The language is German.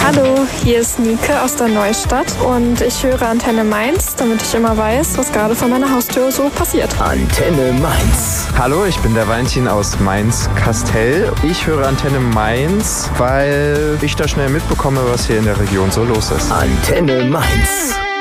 Hallo, hier ist Nike aus der Neustadt und ich höre Antenne Mainz, damit ich immer weiß, was gerade vor meiner Haustür so passiert. Antenne Mainz. Hallo, ich bin der Valentin aus Mainz-Kastell. Ich höre Antenne Mainz, weil ich da schnell mitbekomme, was hier in der Region so los ist. Antenne Mainz.